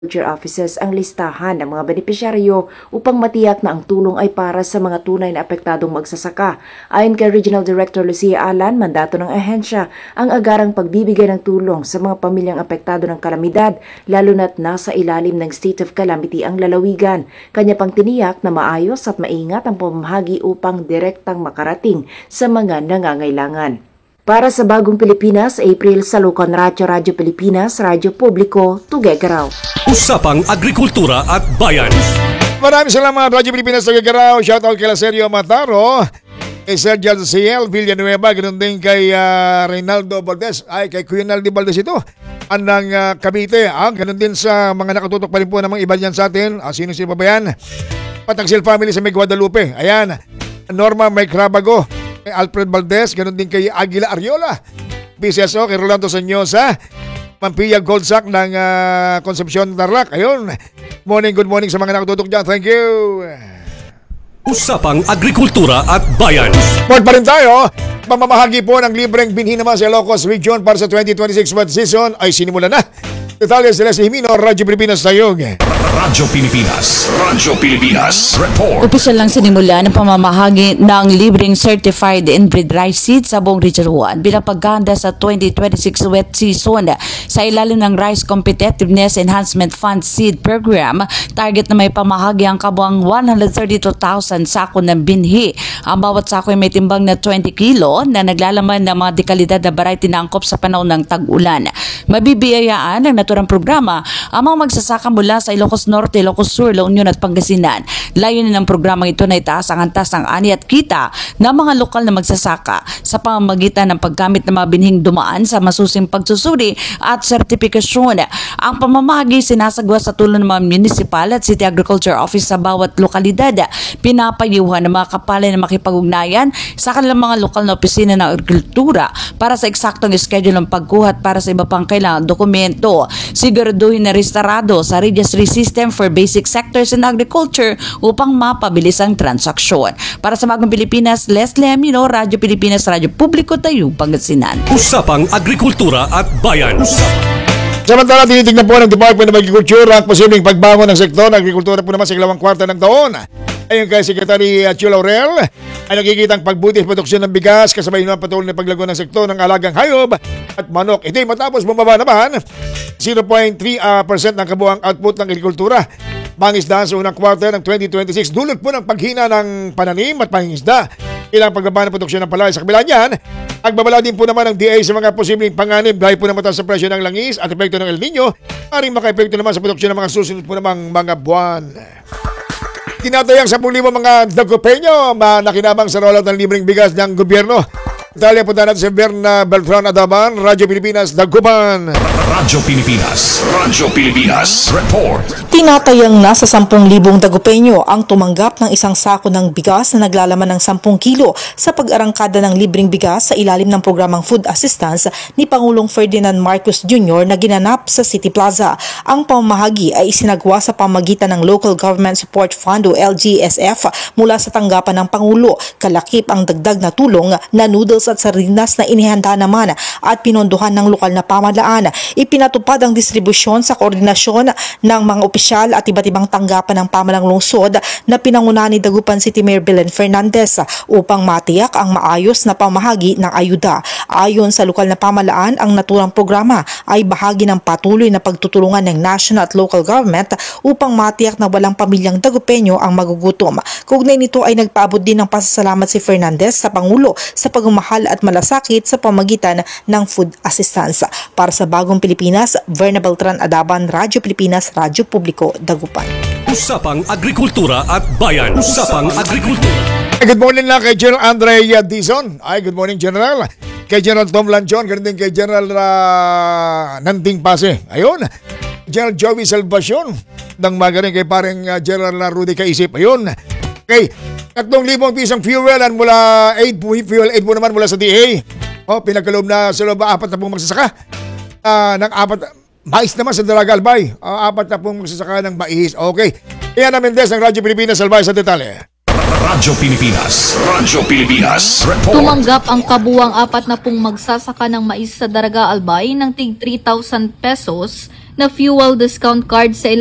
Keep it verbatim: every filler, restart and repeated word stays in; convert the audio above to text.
Agriculture offices ang listahan ng mga benepisyaryo upang matiyak na ang tulong ay para sa mga tunay na apektadong magsasaka. Ayon kay Regional Director Lucia Alan, mandato ng ahensya ang agarang pagbibigay ng tulong sa mga pamilyang apektado ng kalamidad, lalo na't nasa ilalim ng state of calamity ang lalawigan. Kanya pang tiniyak na maayos at maingat ang pamamahagi upang direktang makarating sa mga nangangailangan. Para sa Bagong Pilipinas, April Salucon Radyo, Radyo Pilipinas, Radyo Publiko, Tuguegarao. Usapang Agrikultura at Bayan. Maraming salamat, Radyo Pilipinas, Tuguegarao. Shoutout kay Sergio Mataro, kay Sergio Ciel Villanueva, ganoon din kay uh, Reynaldo Valdez, ay kay Quinaldi Valdez ito, anang uh, Cavite. Ah, ganoon din sa mga nakatutok pa rin po ng mga iba dyan sa atin. Ah, sino-sino pa ba yan? Patagsil family sa may Guadalupe. Ayan, Norma May Crabago, kay Alfred Valdez, ganoon din kay Aguila Ariola, P C S O, kay Rolando Sanyosa, Pampilla Goldsack ng uh, Concepcion Tarlac. Ayun, morning, good morning sa mga nakatutok dyan. Thank you. Usapang Agrikultura at Bayan. Port pa rin tayo. Pamamahagi po ng libreng binhi naman sa Ilocos Region para sa twenty twenty-six month season ay sinimula na. Detalye sila si Jimino, Radyo Pilipinas Tayog. Radyo Pilipinas, Radyo Pilipinas, Report. Opisyal lang sinimula ng pamamahagi ng libreng certified inbred rice seed sa buong Region one bilang paghahanda sa twenty twenty-six wet season sa ilalim ng Rice Competitiveness Enhancement Fund Seed Program. Target na may pamahagi ang kabuang one hundred thirty-two thousand sako ng binhi. Ang bawat sako ay may timbang na twenty kilo na naglalaman ng mga dekalidad na variety na angkop sa panahon ng tag-ulan. Mabibiyayaan ng naturang programa ang mga magsasaka mula sa Ilocos Norte, Ilocos Sur, La Union at Pangasinan. Layunin ng programang ito na itaas ang antas ng ani at kita ng mga lokal na magsasaka sa pamamagitan ng paggamit ng mga binhing dumaan sa masusing pagsusuri at sertifikasyon. Ang pamamahagi sinasagwa sa tulong ng mga municipal at city agriculture office sa bawat lokalidad. Pinapayuhan ng mga kapalan na makipag-ugnayan sa kanilang mga lokal na opisina ng agrikultura para sa eksaktong schedule ng pagkuha at para sa iba pang kailangang dokumento. Siguraduhin na restarado sa registry system for basic sectors in agriculture upang mapabilis ang transaksyon. Para sa Bagong Pilipinas, Leslie Amino, Radyo Pilipinas, Radyo Publiko, Tayong, Pangasinan. Usapang Agrikultura at Bayan. Samantala, tinitignan po ng Department of Agriculture ang posibleng pagbangon ng sektor ng agrikultura po naman sa ikalawang kwarta ng taon. Ayon kay Secretary Chio Laurel, ay nakikitang pagbuti sa produksyon ng bigas kasabay ng patuloy na paglago ng sektor ng alagang hayop at manok. Ito matapos bumaba naman zero point three percent ng kabuang output ng agrikultura. Pangisda sa unang quarter ng twenty twenty-six, dulot po ng paghina ng pananim at pangisda. Ilang pagbaba ng produksyon ng palay. Sa kabila niyan, pagbabala din po naman ng D A sa mga posibleng panganib dahil po na mataas sa presyo ng langis at epekto ng El Nino, maring maka-epekto naman sa produksyon ng mga susunod po namang mga buwan. Tinatayang sa libo mga Dagupeño na nakinabang sa rollout ng libreng bigas ng gobyerno. Detalye punta natin si Berna Beltran Adaban, Radyo Pilipinas, Dagupan. Radyo Pilipinas, Radyo Pilipinas, Report. Tinatayang nasa sampung libong Dagupeño ang tumanggap ng isang sako ng bigas na naglalaman ng sampung kilo sa pag-arangkada ng libreng bigas sa ilalim ng programang Food Assistance ni Pangulong Ferdinand Marcos Junior na ginanap sa City Plaza. Ang pamamahagi ay isinagwa sa pamagitan ng Local Government Support Fund o L G S F mula sa tanggapan ng Pangulo. Kalakip ang dagdag na tulong na noodles at sardinas na inihanda naman at pinondohan ng lokal na pamahalaan. Ipinatupad ang distribusyon sa koordinasyon ng mga opisyal at iba't ibang tanggapan ng pamalang lungsod na pinangunahan ni Dagupan City Mayor Belen Fernandez upang matiyak ang maayos na pamahagi ng ayuda. Ayon sa lokal na pamahalaan, ang naturang programa ay bahagi ng patuloy na pagtutulungan ng national at local government upang matiyak na walang pamilyang Dagupeño ang magugutom. Kaugnay nito ay nagpaabot din ng pasasalamat si Fernandez sa Pangulo sa pagmamahal at malasakit sa pamagitan ng food assistance. Para sa Bagong Pilipinas, Verna Beltran Adaban, Radyo Pilipinas, Radyo Publiko, Dagupan. Usapang Agrikultura at Bayan. Usapang Agrikultura. Good morning lang kay General Andre Dizon. Ay, good morning General. Kay General Tom Lanchon, ganun din kay General uh, Nanding Pase. Ayun. General Joey Salvacion. Nang magaling kay parang uh, General Rudy Kaisip. Ayun. Kay tatlong libong pisang fuel and mula aid, fuel aid po naman mula sa D A. O, pinagkaloob na sa loob apat na pong magsasaka. Uh, ng apat, mais naman sa Dalaga Albay. Uh, apat na pong magsasaka ng mais. Okay. Kaya namin des ng Radyo Pilipinas Albay sa detalye. Radyo Pilipinas, Radyo Pilipinas, Report. Tumanggap ang kabuwang apat na pong magsasaka ng mais sa Dalaga Albay ng tig three thousand pesos na fuel discount card sa